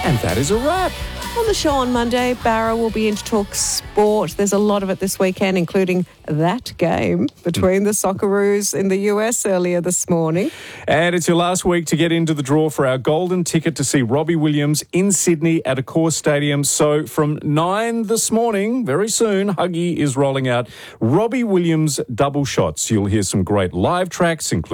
And that is a wrap. On the show on Monday, Barra will be in to talk sport. There's a lot of it this weekend, including that game between the Socceroos in the US earlier this morning. And it's your last week to get into the draw for our golden ticket to see Robbie Williams in Sydney at Accor Stadium. So from 9 this morning, very soon, Huggy is rolling out Robbie Williams double shots. You'll hear some great live tracks, including